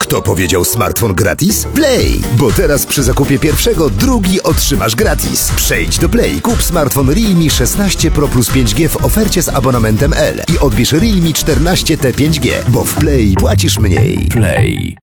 Kto powiedział smartfon gratis? Play! Bo teraz przy zakupie pierwszego drugi otrzymasz gratis. Przejdź do Play, kup smartfon Realme 16 Pro plus 5G w ofercie z abonamentem L i odbierz Realme 14T 5G, bo w Play płacisz mniej. Play.